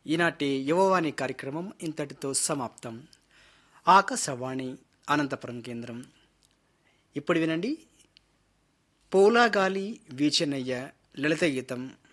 ఈనాటి యువవాణి కార్యక్రమం ఇంతటితో సమాప్తం. ఆకాశవాణి అనంతపురం కేంద్రం. ఇప్పుడు వినండి, పోలాగాలి వీచెనయ్య లలిత గీతం.